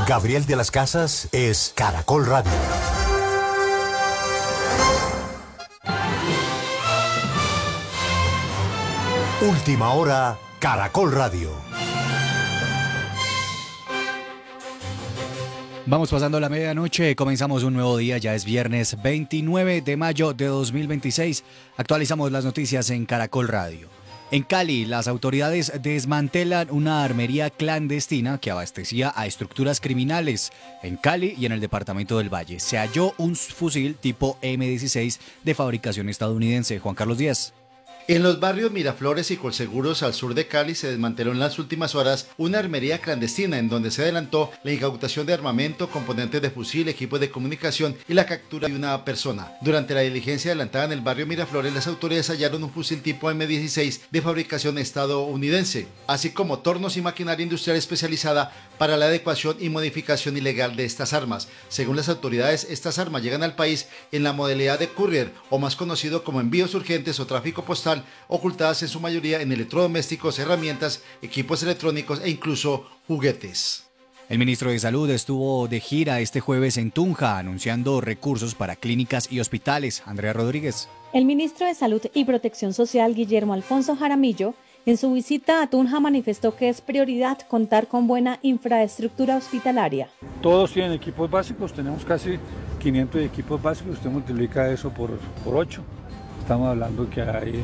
Gabriel de las Casas es Caracol Radio. Última hora, Caracol Radio. Vamos pasando la medianoche, comenzamos un nuevo día, ya es viernes 29 de mayo de 2026. Actualizamos las noticias en Caracol Radio. En Cali, las autoridades desmantelan una armería clandestina que abastecía a estructuras criminales. En Cali y en el departamento del Valle se halló un fusil tipo M16 de fabricación estadounidense. Juan Carlos Díaz. En los barrios Miraflores y Colseguros al sur de Cali se desmanteló en las últimas horas una armería clandestina en donde se adelantó la incautación de armamento, componentes de fusil, equipos de comunicación y la captura de una persona. Durante la diligencia adelantada en el barrio Miraflores, las autoridades hallaron un fusil tipo M16 de fabricación estadounidense, así como tornos y maquinaria industrial especializada para la adecuación y modificación ilegal de estas armas. Según las autoridades, estas armas llegan al país en la modalidad de courier, o más conocido como envíos urgentes o tráfico postal, ocultadas en su mayoría en electrodomésticos, herramientas, equipos electrónicos e incluso juguetes. El ministro de Salud estuvo de gira este jueves en Tunja anunciando recursos para clínicas y hospitales. Andrea Rodríguez. El ministro de Salud y Protección Social, Guillermo Alfonso Jaramillo, en su visita a Tunja manifestó que es prioridad contar con buena infraestructura hospitalaria. Todos tienen equipos básicos, tenemos casi 500 equipos básicos, usted multiplica eso por 8. Estamos hablando que hay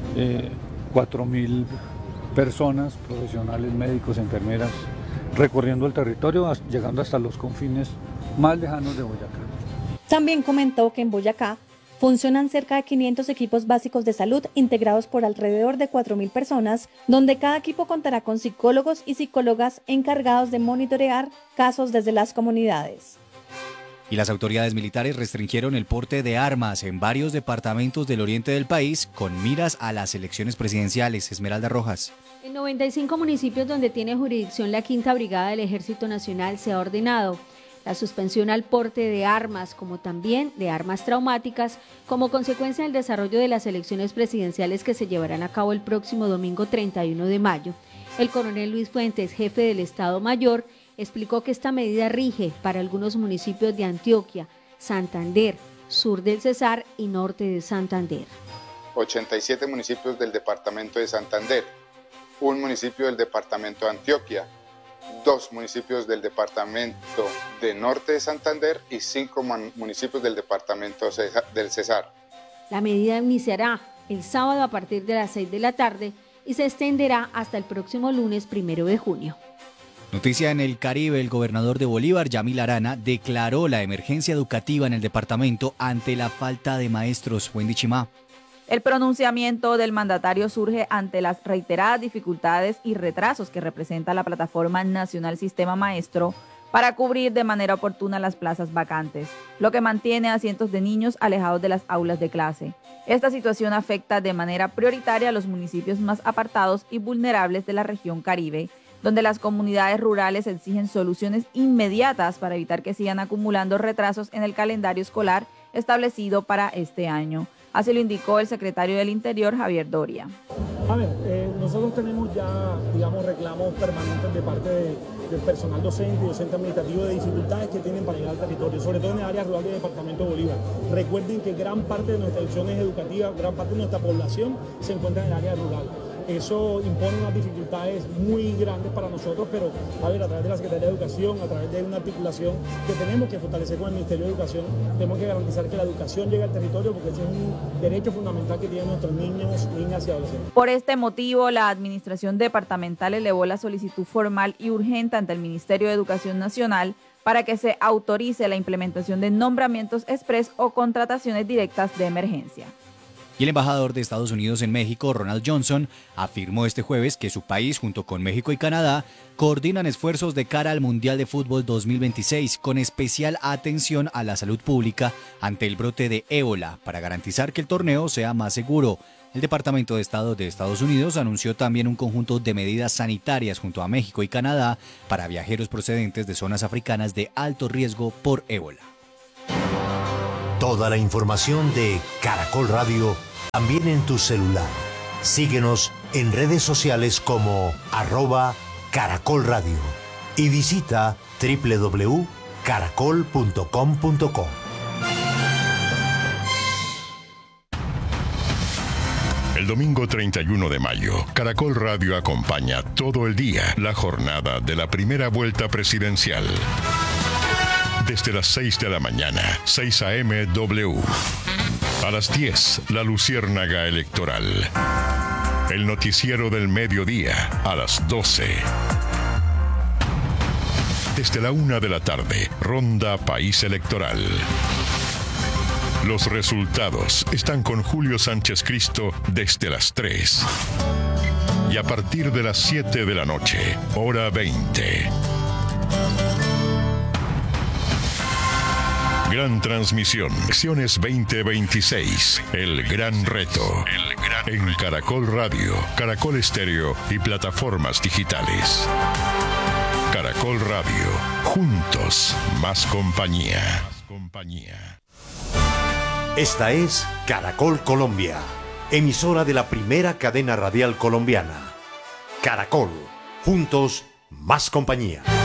4.000 personas, profesionales, médicos, enfermeras, recorriendo el territorio, llegando hasta los confines más lejanos de Boyacá. También comentó que en Boyacá funcionan cerca de 500 equipos básicos de salud integrados por alrededor de 4.000 personas, donde cada equipo contará con psicólogos y psicólogas encargados de monitorear casos desde las comunidades. Y las autoridades militares restringieron el porte de armas en varios departamentos del oriente del país con miras a las elecciones presidenciales. Esmeralda Rojas. En 95 municipios donde tiene jurisdicción la Quinta Brigada del Ejército Nacional se ha ordenado la suspensión al porte de armas, como también de armas traumáticas, como consecuencia del desarrollo de las elecciones presidenciales que se llevarán a cabo el próximo domingo 31 de mayo. El coronel Luis Fuentes, jefe del Estado Mayor, explicó que esta medida rige para algunos municipios de Antioquia, Santander, sur del Cesar y norte de Santander. 87 municipios del departamento de Santander, un municipio del departamento de Antioquia, 2 municipios del departamento de norte de Santander y 5 municipios del departamento del Cesar. La medida iniciará el sábado a partir de las 6 de la tarde y se extenderá hasta el próximo lunes 1 de junio. Noticia en el Caribe, el gobernador de Bolívar, Yamil Arana, declaró la emergencia educativa en el departamento ante la falta de maestros. Wendy Chimá. El pronunciamiento del mandatario surge ante las reiteradas dificultades y retrasos que representa la Plataforma Nacional Sistema Maestro para cubrir de manera oportuna las plazas vacantes, lo que mantiene a cientos de niños alejados de las aulas de clase. Esta situación afecta de manera prioritaria a los municipios más apartados y vulnerables de la región Caribe, donde las comunidades rurales exigen soluciones inmediatas para evitar que sigan acumulando retrasos en el calendario escolar establecido para este año. Así lo indicó el secretario del Interior, Javier Doria. Nosotros tenemos ya, reclamos permanentes de parte del personal docente y docente administrativo de dificultades que tienen para llegar al territorio, sobre todo en el área rural del departamento de Bolívar. Recuerden que gran parte de nuestras instituciones educativas, gran parte de nuestra población se encuentra en el área rural. Eso impone unas dificultades muy grandes para nosotros, pero a través de la Secretaría de Educación, a través de una articulación que tenemos que fortalecer con el Ministerio de Educación, tenemos que garantizar que la educación llegue al territorio porque ese es un derecho fundamental que tienen nuestros niños, niñas y adolescentes. Por este motivo, la Administración Departamental elevó la solicitud formal y urgente ante el Ministerio de Educación Nacional para que se autorice la implementación de nombramientos express o contrataciones directas de emergencia. Y el embajador de Estados Unidos en México, Ronald Johnson, afirmó este jueves que su país, junto con México y Canadá, coordinan esfuerzos de cara al Mundial de Fútbol 2026, con especial atención a la salud pública ante el brote de ébola, para garantizar que el torneo sea más seguro. El Departamento de Estado de Estados Unidos anunció también un conjunto de medidas sanitarias junto a México y Canadá para viajeros procedentes de zonas africanas de alto riesgo por ébola. Toda la información de Caracol Radio también en tu celular. Síguenos en redes sociales como @Caracol Radio y visita www.caracol.com.co. El domingo 31 de mayo, Caracol Radio acompaña todo el día la jornada de la primera vuelta presidencial. Desde las 6 de la mañana, 6 a.m. W. A las 10, la Luciérnaga Electoral. El noticiero del mediodía, a las 12. Desde la 1 de la tarde, Ronda País Electoral. Los resultados están con Julio Sánchez Cristo desde las 3. Y a partir de las 7 de la noche, hora 20. Gran transmisión, Elecciones 2026, el gran reto. En Caracol Radio, Caracol Estéreo y plataformas digitales. Caracol Radio, juntos, más compañía. Esta es Caracol Colombia, emisora de la primera cadena radial colombiana. Caracol, juntos, más compañía.